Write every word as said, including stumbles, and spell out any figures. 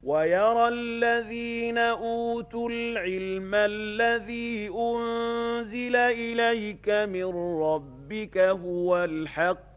وَيَرَى الَّذِينَ أُوتُوا الْعِلْمَ الَّذِي أُنزِلَ إِلَيْكَ مِن رَّبِّكَ هُوَ الْحَقُّ